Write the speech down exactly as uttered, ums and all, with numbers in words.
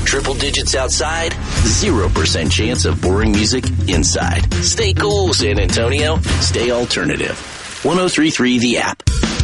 triple digits outside, zero percent chance of boring music inside. Stay cool, San Antonio. Stay alternative. ten thirty-three The App.